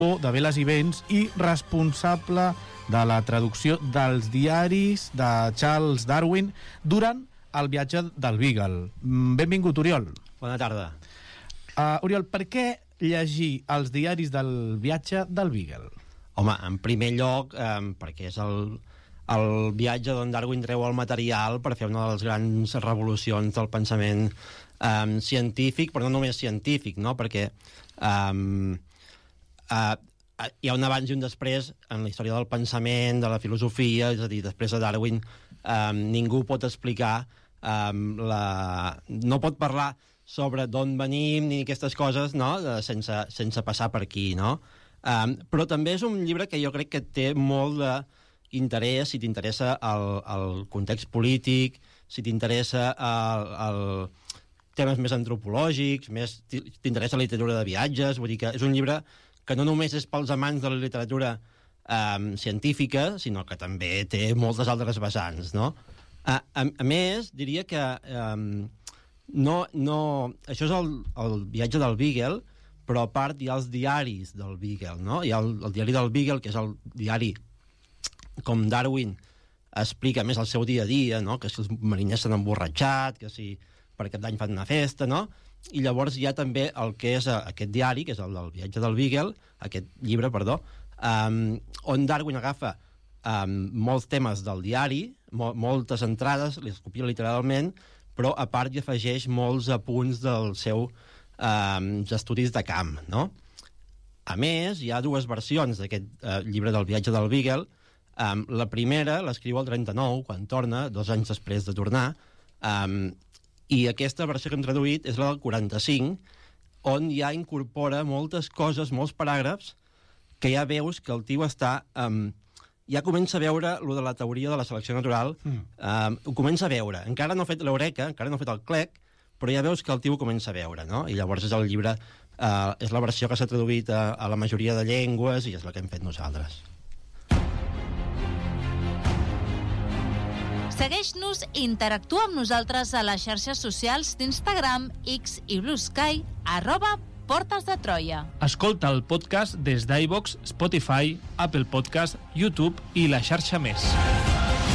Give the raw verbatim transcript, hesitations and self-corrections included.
de Veles i Vents i responsable de la traducció dels diaris de Charles Darwin durant el viatge del Beagle. Benvingut, Oriol. Bona tarda. Uh, Oriol, per què llegir els diaris del viatge del Beagle? Home, en primer lloc, eh, perquè és el, el viatge d'on Darwin treu el material per fer una de les grans revolucions del pensament eh, científic, però no només científic, no? Perquè eh, eh, hi ha un abans i un després en la història del pensament, de la filosofia, és a dir, després de Darwin eh, ningú pot explicar eh, la... no pot parlar sobre d'on venim ni aquestes coses, no? sense, sense passar per aquí, no? Um, però també és un llibre que jo crec que té molt d'interès si t'interessa el, el context polític, si t'interessa el, el temes més antropològics, més t'interessa la literatura de viatges, vull dir que és un llibre que no només és pels amants de la literatura um, científica, sinó que també té moltes altres vessants, no? Uh, a, a més, diria que um, no, no, això és el, el viatge del Beagle, però a part hi ha els diaris del Beagle, no? Hi ha el, el diari del Beagle, que és el diari com Darwin explica més el seu dia a dia, no? Que si els mariners s'han emborratxat, que si per Cap d'Any fan una festa, no? I llavors hi ha també el que és aquest diari, que és el del viatge del Beagle, aquest llibre, perdó, um, on Darwin agafa um, molts temes del diari, mo moltes entrades, les copia literalment, però a part hi afegeix molts apunts del seu Um, estudis de camp, no? A més, hi ha dues versions d'aquest uh, llibre del viatge del Beagle. Um, la primera l'escriu el trenta-nou, quan torna, dos anys després de tornar, um, i aquesta versió que hem traduït és la del quaranta-cinc, on ja incorpora moltes coses, molts paràgrafs, que ja veus que el tio està... Um, ja comença a veure lo de la teoria de la selecció natural, mm. um, ho comença a veure. Encara no ha fet l'eureka, encara no ha fet el clec, però ja veus que el tio comença a veure, no? I llavors és el llibre, eh, és la versió que s'ha traduït a, a la majoria de llengües i és la que hem fet nosaltres. Segueix-nos i interactua amb nosaltres a les xarxes socials d'Instagram, X i Blue Sky, arroba Portes de Troia. Escolta el podcast des d'iVoox, Spotify, Apple Podcast, YouTube i la xarxa Més.